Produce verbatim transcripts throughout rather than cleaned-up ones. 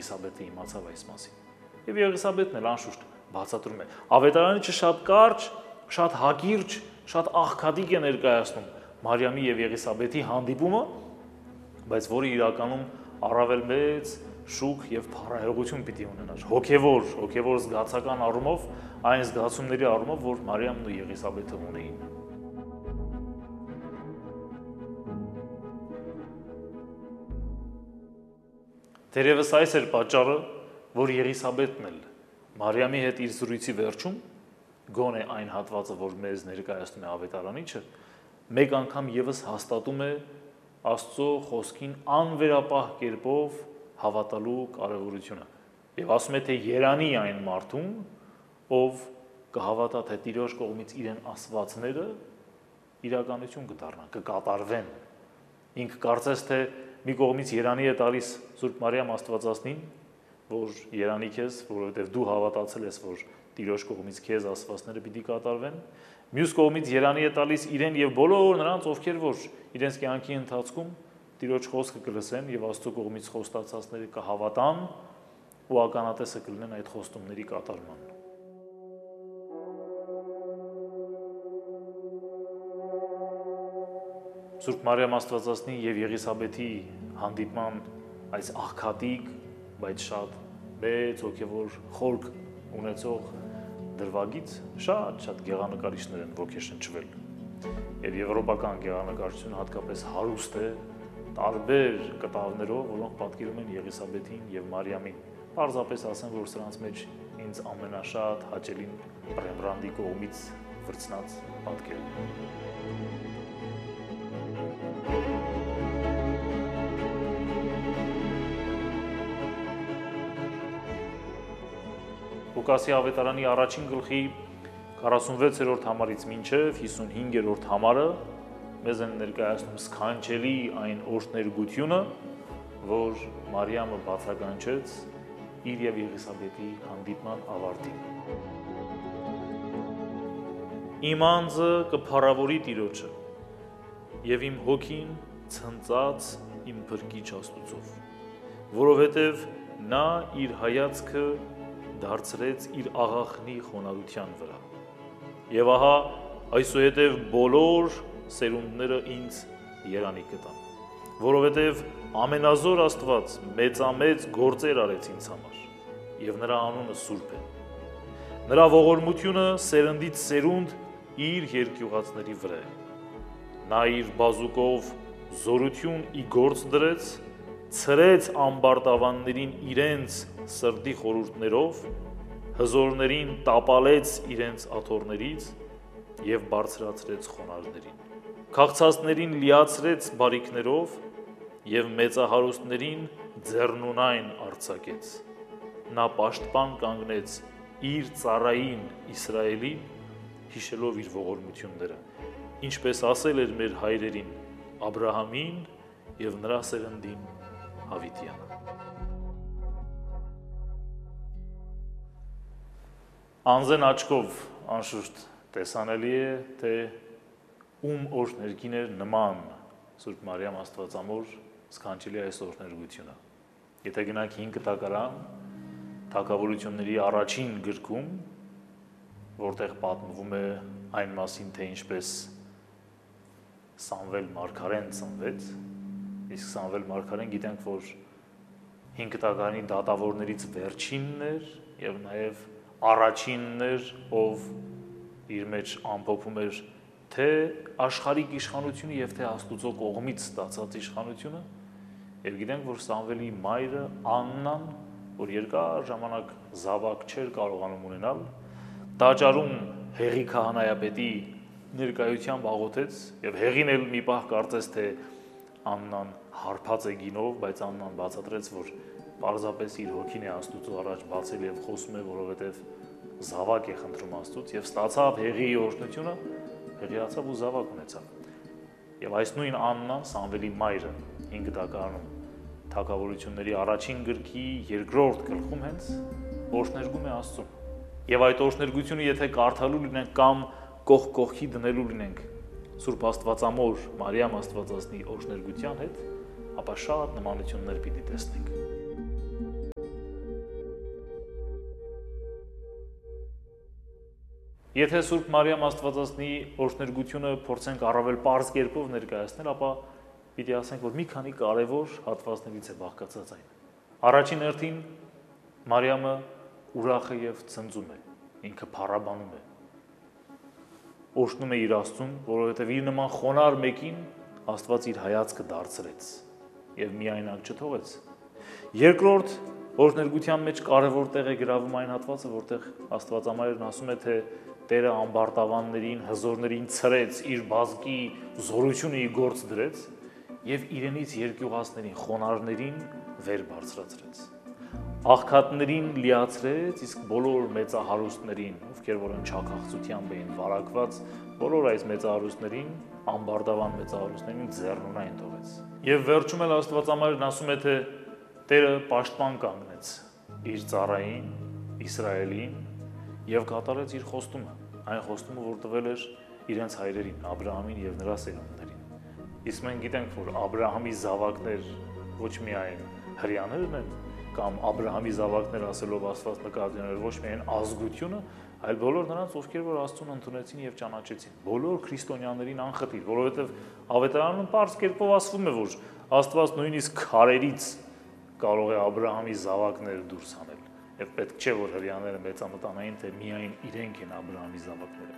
Եղիսաբեթը իմացավ այս մասին։ Եվ Եղիսաբեթն էլ անշուշտ բացատրում է։ Ավետարանը շատ կարճ, շատ հակիրճ, շատ աղքատիկ է ներկայացնում Մարիամի եւ Եղիսաբեթի հանդիպումը, բայց որը իրականում առավել մեծ շուք եւ փառահեղություն պիտի ունենար։ Հոգեվոր, հոգեվոր զգացական առումով, այն զգացումների առումով, որ Մարիամն ու Եղիսաբեթը ունեին։ Դերևս այս էր պատճառը, որ Եղիսաբեթն էլ Մարիամի հետ իր զրույցի վերջում, գոնե այն հատվածը, որ մեզ ներկայացնում է ավետարանիչը, մեկ անգամ եւս հաստատում է Աստծո խոսքին անվերապահ կերպով հավատալու կարևորությունը։ Եվ ասում է, թե երանի այն մարդուն, ով կհավատա, թե Տիրոջ կողմից իրեն ասվածները իրականություն կդառնան, կկատարվեն։ Ինքը կարծես թե մի կողմից երանի է տալիս Սուրբ Մարիամ Աստվածածնին, որ երանի քեզ, որովհետև դու հավատացել ես, որ Տիրոջ կողմից քեզ ասվածները պիտի կատարվեն, մյուս կողմից երանի է տալիս իրեն եւ բոլոր նրանց, ովքեր որ իրենց կյանքի ընթացքում Տիրոջ խոսքը կլսեն եւ Աստծո կողմից խոստացածները կհավատան ու ականատեսը կլինեն այդ խոստումների կատարման։ Սուրբ Մարիամ Աստվածածնի եւ Եղիսաբեթի հանդիպման այս աղքատիկ, բայց շատ մեծ հոգեվոր խորք ունեցող դրվագից շատ-շատ գեղանկարիչներ են ոգեշնչվել։ Եվ եվրոպական գեղանկարչությունը հատկապես հարուստ է տարբեր կտավներով, որոնք պատկերում են Եղիսաբեթին եւ Մարիամին։ Պարզապես ասեմ, որ սրանց մեջ ինձ ամենաշատ հաճելին Ռեմբրանդի կողմից վրձնած պատկերն է։ Լուկասի ավետարանի առաջին գլխի քառասունվեցերորդ համարից մինչև հիսունհինգերորդ համարը մեզ են ներկայացնում սքանչելի այն օրհներգությունը, որ Մարիամը բացականչեց իր եւ Եղիսաբեթի հանդիպման ավարտին։ Իմ անձը կփառավորի Տիրոջը եւ իմ հոգին ցնծած իմ փրկիչ Աստուծով, որովհետեւ նա իր հայացքը դարձրեց իր աղախնի խոնարհության վրա։ Եվ ահա այսուհետև բոլոր սերունդները ինձ երանի կտան, որովհետև ամենազոր Աստված մեծամեծ գործեր արեց ինձ համար, եւ նրա անունը սուրբ է։ Նրա ողորմությունը սերնդից սերունդ իր երկյուղածների վրա է։ Նա իր բազուկով զորություն ի գործ դրեց, ցրեց ամբարտավաններին իրենց սրտի խորհուրդներով, հզորներին տապալեց իրենց աթոռներից եւ բարձրացրեց խոնարհներին։ Քաղցածներին լիացրեց բարիքներով եւ մեծահարուստներին ձեռնունայն արձակեց։ Նա պաշտպան կանգնեց իր ծառային Իսրայելին, հիշելով իր ողորմությունները, ինչպես ասել էր մեր հայրերին Աբրահամին եւ նրա սերնդին Հավիտյանը։ Անզեն աչքով անշուշտ տեսանելի է, թե ում օրհներգին էր նման Սուրբ Մարիամ Աստվածամոր սքանչելի այս օրհներգությունը։ Եթե գնանք հինգ տակարան, թագավորությունների առաջին գրքում, որտեղ պատմվում է այն մասին, թե ինչպես Սամվել մարգարեն ծնվեց, իսկ Սամվել մարգարեն գիտենք, որ հինգ տակարանի դատավորներից վերջինն էր եւ նաեւ առաջինն էր, ով իր մեջ ամփոփում էր թե աշխարհիկ իշխանությունը եւ թե Աստուծո կողմից ստացած իշխանությունը, եւ գիտենք, որ Սամվելի մայրը Աննան, որ երկար ժամանակ զավակ չէր կարողանում ունենալ, տաճարում Հեղի քահանայապետի ներկայությամբ աղոթեց եւ Հեղին էլ մի պահ կարծես թե Աննան հարբած է գինով, բայց Աննան բացատրեց, որ պարզապես իր հոգին է Աստուծո առաջ բացել եւ խոսում է, որովհետեւ զավակ է խնդրում Աստծուց եւ ստացավ Հեղիի օրհնությունը, հեղիացավ ու զավակ ունեցավ։ Եվ այս նույն Աննան, Սամվելի մայրը, հինգ տակարանում թագավորությունների առաջին գրքի երկրորդ գլխում հենց օրհներգում է Աստծուն։ Եվ այդ օրհներգությունը եթե կարդալու լինենք կամ կողք կողքի դնելու լինենք Սուրբ Աստվածամոր Մարիամ Աստվածածնի օրհներգության հետ, ապա շատ նմանություններ պիտի տեսնենք։ Եթե Սուրբ Մարիամ Աստվածածնի օրհներգությունը փորձենք առավել պարզ կերպով ներկայացնել, ապա պիտի ասենք, որ մի քանի կարևոր հատվածներից է բաղկացած այն։ Առաջին հերթին Մարիամը ուրախ է եւ ցնծում է, ինքը փառաբանում է։ Օրհնում է իր Աստծուն, որովհետեւ իր նման խոնար մեկին Աստված իր հայացքը դարձրեց եւ միայնակ չթողեց։ Երկրորդ օրհներգության մեջ կարևոր տեղ է գրավում այն հատվածը, որտեղ Աստվածամայրն ասում է, թե Տերը ամբարտավաններին, հզորներին ցրեց, իր բազկի զորությունը ի գործ դրեց եւ իրենից երկյուղածներին, խոնարհներին վեր բարձրացրեց։ Աղքատներին լիացրեց, իսկ բոլոր մեծահարուստներին, ովքեր որ ընչակաղծությամբ էին վարակված, բոլոր այս մեծահարուստներին, ամբարտավան մեծահարուստներին ձեռնունայն թողեց։ Եվ վերջում էլ Աստվածամայրն ասում է, թե Տերը պաշտպան կանգնեց իր ծառային Իսրայելին եւ կատարեց իր խոստումը, այն խոստումը, որ տվել էր իրենց հայրերին, Աբրահամին եւ նրա սերունդներին։ Իսկ մենք գիտենք, որ Աբրահամի զավակներ ոչ միայն հрьяաներն են, կամ Աբրահամի զավակներ ասելով Աստված նկատի ուներ ոչ միայն ազգությունը, այլ բոլոր նրանց, ովքեր որ Աստծուն ընդունեցին եւ ճանաչեցին, բոլոր քրիստոնյաներին անխտիր, որովհետեւ Ավետարանում պարզ կերպով ասվում է, որ Աստված նույնիսկ քարերից կարող է Աբրահամի զավակները դուրս հանել։ Եվ պետք չէ, որ հрьяաները մեծամտանային, թե միայն իրենք են Աբրահամի զավակները։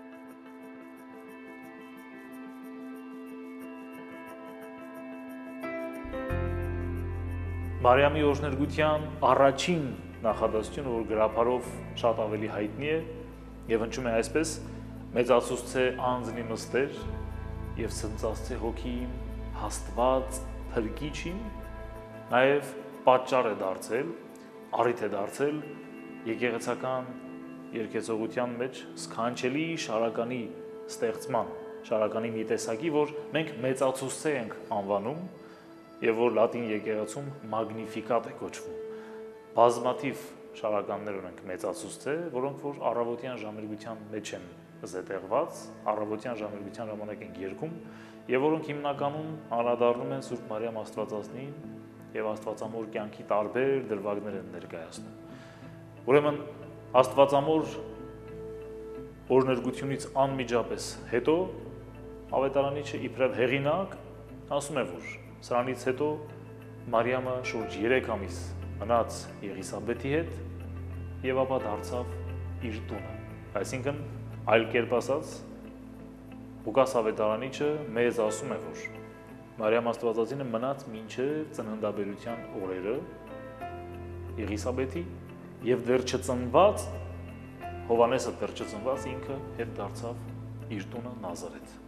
Մարիամի օրհներգության առաջին նախադասությունը, որ գրաբարով շատ ավելի հայտնի է եւ հնչում է այսպես. մեծացուցցե անձնի մստեր եւ ցնծացցե հոգիին հաստված փրկիչին, նաեւ պատճառ է դարձել, առիթ է դարձել եկեղեցական երկեցողության մեջ սքանչելի շարականի ստեղծման, շարականի մի տեսակի, որ մենք մեծացուցցե ենք անվանում եւ որ լատին եկեղեցում մագնիֆիկատ է կոչվում։ Բազմաթիվ շարականներ ունենք մեծացուցցե, որոնք որ առավոտյան ժամերգության մեջ են զետեղված, առավոտյան ժամերգության ժամանակ են երգում եւ որոնք հիմնականում անդրադառնում են Սուրբ Մարիամ Աստվածածնին եւ Աստվածամոր կյանքի տարբեր դրվագներ են ներկայացնում։ Ուրեմն Աստվածամոր օրհներգությունից անմիջապես հետո Ավետարանիչը իբրև հեղինակ ասում է, որ սրանից հետո Մարիամը շուրջ երեք ամիս մնաց Եղիսաբեթի հետ եւ ապա դարձավ իր տունը։ Այսինքն, այլ կերպ ասած, Ղուկաս Ավետարանիչը մեզ ասում է, որ Մարիամ Աստվածածինը մնաց մինչև ծննդաբերության օրերը Եղիսաբեթի եւ դեռ չծնված Հովանեսը դեռ չծնված ինքը հետ դարձավ իր տունը Նազարեթ։